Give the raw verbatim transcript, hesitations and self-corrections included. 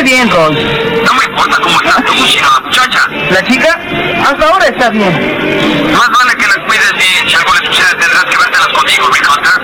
bien, Rose. No me importa cómo está, tú, sino la muchacha. ¿La chica? Hasta ahora está bien. Más vale